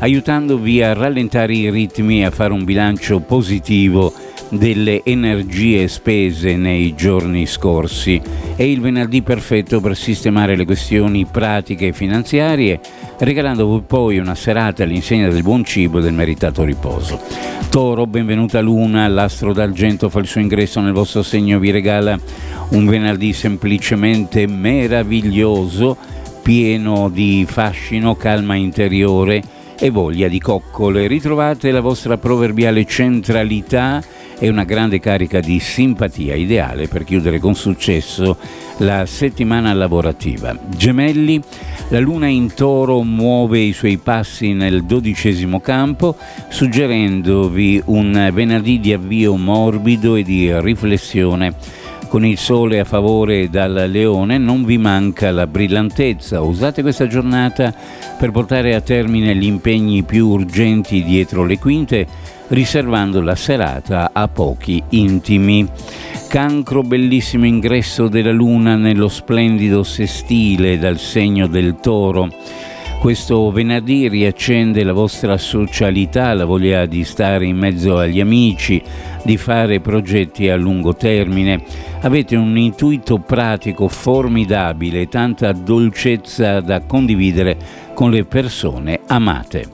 aiutandovi a rallentare i ritmi e a fare un bilancio positivo delle energie spese nei giorni scorsi. È il venerdì perfetto per sistemare le questioni pratiche e finanziarie, regalandovi poi una serata all'insegna del buon cibo e del meritato riposo. Toro, benvenuta Luna, l'astro d'argento fa il suo ingresso nel vostro segno, vi regala un venerdì semplicemente meraviglioso, pieno di fascino, calma interiore e voglia di coccole. Ritrovate la vostra proverbiale centralità e una grande carica di simpatia, ideale per chiudere con successo la settimana lavorativa. Gemelli, la luna in Toro muove i suoi passi nel 12° campo, suggerendovi un venerdì di avvio morbido e di riflessione. Con il sole a favore dal Leone non vi manca la brillantezza. Usate questa giornata per portare a termine gli impegni più urgenti dietro le quinte, riservando la serata a pochi intimi. Cancro, bellissimo ingresso della Luna nello splendido sestile dal segno del Toro. Questo venerdì riaccende la vostra socialità, la voglia di stare in mezzo agli amici, di fare progetti a lungo termine. Avete un intuito pratico formidabile, tanta dolcezza da condividere con le persone amate.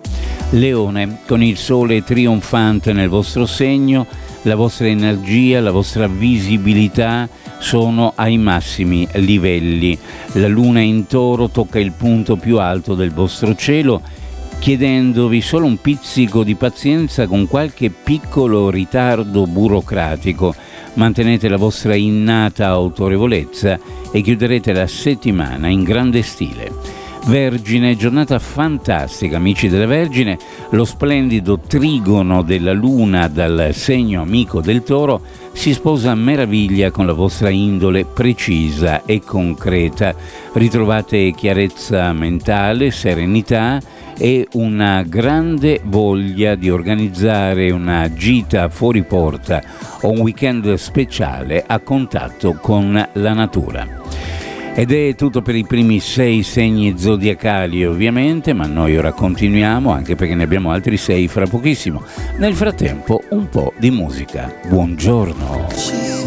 Leone, con il sole trionfante nel vostro segno, la vostra energia, la vostra visibilità sono ai massimi livelli. La luna in Toro tocca il punto più alto del vostro cielo, chiedendovi solo un pizzico di pazienza con qualche piccolo ritardo burocratico. Mantenete la vostra innata autorevolezza e chiuderete la settimana in grande stile. Vergine, giornata fantastica, amici della Vergine, lo splendido trigono della Luna dal segno amico del Toro si sposa a meraviglia con la vostra indole precisa e concreta. Ritrovate chiarezza mentale, serenità e una grande voglia di organizzare una gita fuori porta o un weekend speciale a contatto con la natura. Ed è tutto per i primi 6 segni zodiacali ovviamente, ma noi ora continuiamo anche perché ne abbiamo altri 6 fra pochissimo. Nel frattempo un po' di musica. Buongiorno.